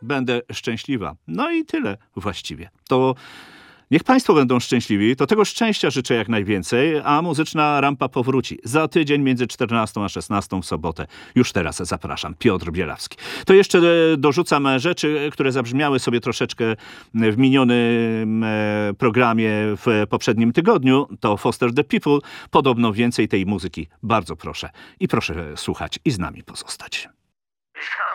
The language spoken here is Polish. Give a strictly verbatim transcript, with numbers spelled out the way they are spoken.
będę szczęśliwa. No i tyle właściwie. To niech Państwo będą szczęśliwi, to tego szczęścia życzę jak najwięcej, a muzyczna rampa powróci za tydzień między czternastą a szesnastą w sobotę. Już teraz zapraszam. Piotr Bielawski. To jeszcze dorzucam rzeczy, które zabrzmiały sobie troszeczkę w minionym programie w poprzednim tygodniu. To Foster the People. Podobno więcej tej muzyki. Bardzo proszę. I proszę słuchać i z nami pozostać.